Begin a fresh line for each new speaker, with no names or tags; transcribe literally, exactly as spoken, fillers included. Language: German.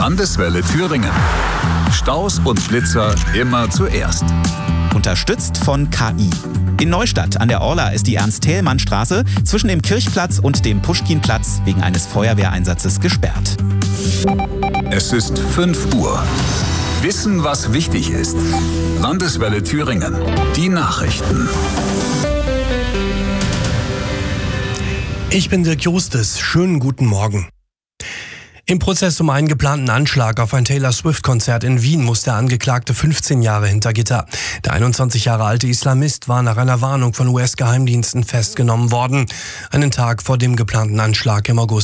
Landeswelle Thüringen. Staus und Blitzer immer zuerst.
Unterstützt von K I. In Neustadt an der Orla ist die Ernst-Thälmann-Straße zwischen dem Kirchplatz und dem Puschkinplatz wegen eines Feuerwehreinsatzes gesperrt.
Es ist fünf Uhr. Wissen, was wichtig ist. Landeswelle Thüringen. Die Nachrichten.
Ich bin Dirk Justus. Schönen guten Morgen. Im Prozess um einen geplanten Anschlag auf ein Taylor-Swift-Konzert in Wien muss der Angeklagte fünfzehn Jahre hinter Gitter. Der einundzwanzig Jahre alte Islamist war nach einer Warnung von U S-Geheimdiensten festgenommen worden. Einen Tag vor dem geplanten Anschlag im August